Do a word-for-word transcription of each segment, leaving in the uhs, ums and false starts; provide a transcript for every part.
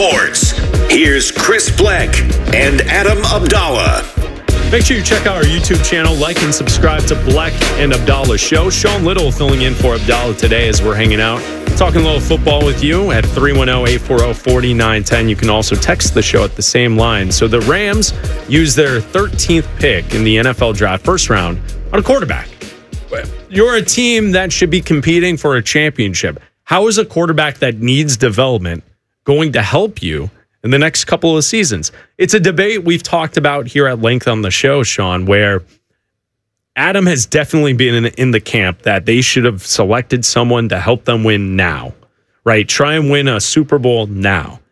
Sports. Here's Chris Bleck and Adam Abdallah. Make sure you check out our YouTube channel, like and subscribe to Bleck and Abdallah Show. Sean Little filling in for Abdallah today as we're hanging out, talking a little football with you at three one zero, eight four zero, four nine one zero. You can also text the show at the same line. So the Rams use their thirteenth pick in the N F L draft, first round, on a quarterback. You're a team that should be competing for a championship. How is a quarterback that needs development going to help you in the next couple of seasons? It's a debate we've talked about here at length on the show, Sean, where Adam has definitely been in, in the camp that they should have selected someone to help them win now, right? Try and win a Super Bowl now.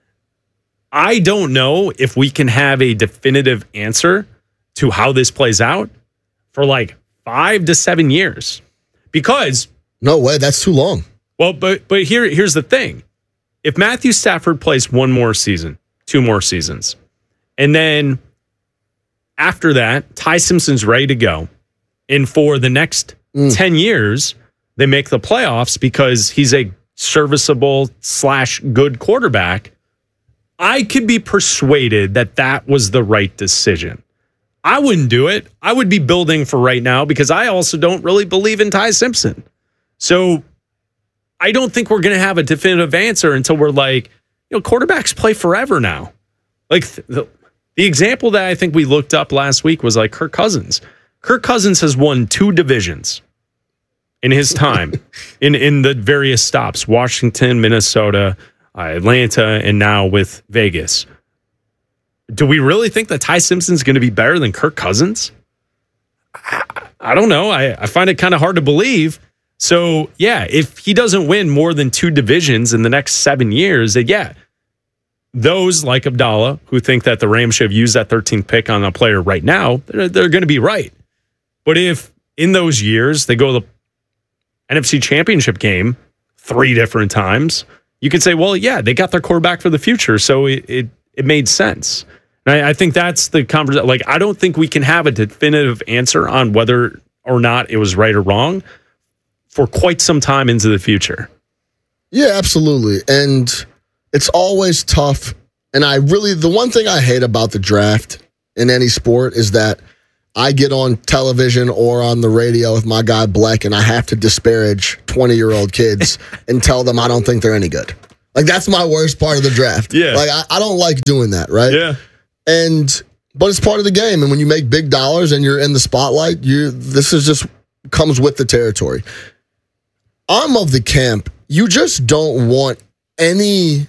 I don't know if we can have a definitive answer to how this plays out for like five to seven years because... No way, that's too long. Well, but but here here's the thing. If Matthew Stafford plays one more season, two more seasons, and then after that, Ty Simpson's ready to go, and for the next mm. ten years, they make the playoffs because he's a serviceable slash good quarterback, I could be persuaded that that was the right decision. I wouldn't do it. I would be building for right now because I also don't really believe in Ty Simpson. So I don't think we're going to have a definitive answer until we're like, you know, quarterbacks play forever now. Like the, the example that I think we looked up last week was like Kirk Cousins. Kirk Cousins has won two divisions in his time in, in the various stops, Washington, Minnesota, uh, Atlanta, and now with Vegas. Do we really think that Ty Simpson's going to be better than Kirk Cousins? I, I don't know. I, I find it kind of hard to believe. So, yeah, if he doesn't win more than two divisions in the next seven years, then yeah, those like Abdallah who think that the Rams should have used that thirteenth pick on a player right now, they're, they're going to be right. But if in those years they go to the N F C Championship game three different times, you could say, well, yeah, they got their quarterback for the future, so it it, it made sense. And I, I think that's the conversation. Like, I don't think we can have a definitive answer on whether or not it was right or wrong for quite some time into the future. Yeah, absolutely. And it's always tough. And I really, the one thing I hate about the draft in any sport is that I get on television or on the radio with my guy Bleck and I have to disparage twenty-year-old kids and tell them I don't think they're any good. Like, that's my worst part of the draft. Yeah. Like, I, I don't like doing that, right? Yeah. And, but it's part of the game. And when you make big dollars and you're in the spotlight, you this is just comes with the territory. I'm of the camp, you just don't want any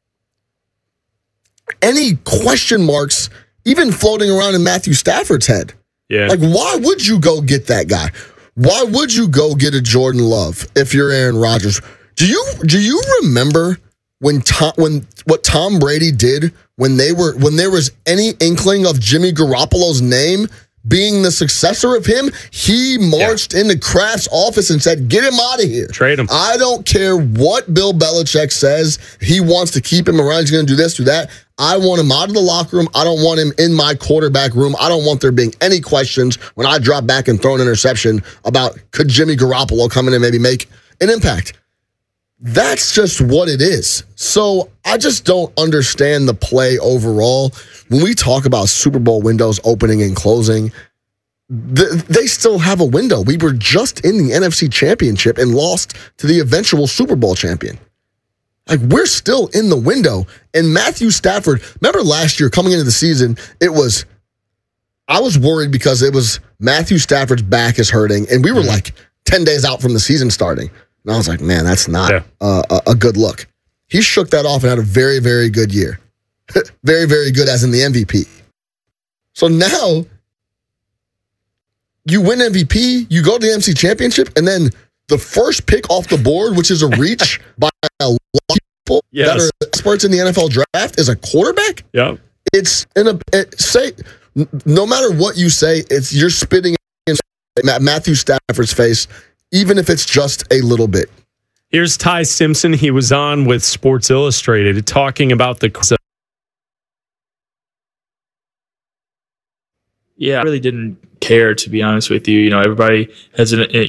any question marks even floating around in Matthew Stafford's head. Yeah. Like, why would you go get that guy? Why would you go get a Jordan Love if you're Aaron Rodgers? Do you do you remember when Tom, when what Tom Brady did when they were when there was any inkling of Jimmy Garoppolo's name being the successor of him? He marched yeah. into Kraft's office and said, get him out of here. Trade him. I don't care what Bill Belichick says. He wants to keep him around. He's going to do this, do that. I want him out of the locker room. I don't want him in my quarterback room. I don't want there being any questions when I drop back and throw an interception about could Jimmy Garoppolo come in and maybe make an impact. That's just what it is. So I just don't understand the play overall. When we talk about Super Bowl windows opening and closing, th- they still have a window. We were just in the N F C Championship and lost to the eventual Super Bowl champion. Like, we're still in the window. And Matthew Stafford, remember last year coming into the season, it was, I was worried because it was Matthew Stafford's back is hurting, and we were mm-hmm. like ten days out from the season starting. And I was like, man, that's not yeah. uh, a, a good look. He shook that off and had a very, very good year. very, very good as in the M V P. So now you win M V P, you go to the N F C Championship, and then the first pick off the board, which is a reach by a lot of people yes. that are experts in the N F L draft, is a quarterback. Yeah, it's in a it, say. No matter what you say, it's you're spitting in Matthew Stafford's face, even if it's just a little bit. Here's Ty Simpson. He was on with Sports Illustrated talking about the. Yeah, I really didn't care, to be honest with you. You know, everybody has an. It,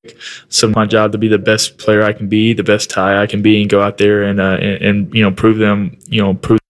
So my job to be the best player I can be, the best Ty I can be, and go out there and uh, and, and you know prove them, you know prove.